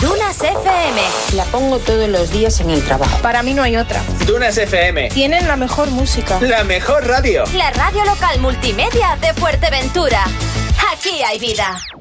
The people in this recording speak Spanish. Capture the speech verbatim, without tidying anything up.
Dunas F M. La pongo todos los días en el trabajo. Para mí no hay otra. Dunas F M. Tienen la mejor música. La mejor radio. La radio local multimedia de Fuerteventura. Aquí hay vida.